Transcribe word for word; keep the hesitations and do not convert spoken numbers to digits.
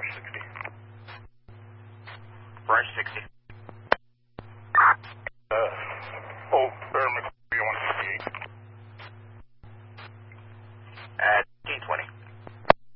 sixty. Barrage sixty. Uh, oh, Bear McCoy one sixty-eight. At